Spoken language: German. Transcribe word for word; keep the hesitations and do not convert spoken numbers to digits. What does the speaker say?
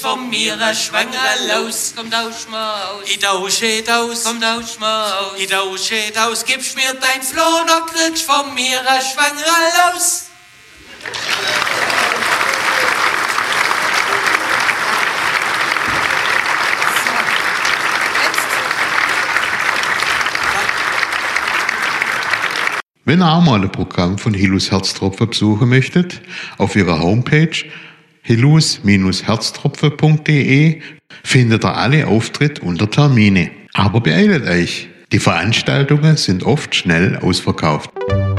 Von mir schwanger los, kommt aus Maus. Ich tausche aus, kommt aus Maus. Ich tausche aus, gibst mir dein Floh, noch kriegst von mir schwanger los. Wenn ihr auch mal ein Programm von Hillus Herztropfen besuchen möchtet, auf ihrer Homepage hillus Herztropfen punkt de findet ihr alle Auftritte unter Termine. Aber beeilt euch, die Veranstaltungen sind oft schnell ausverkauft.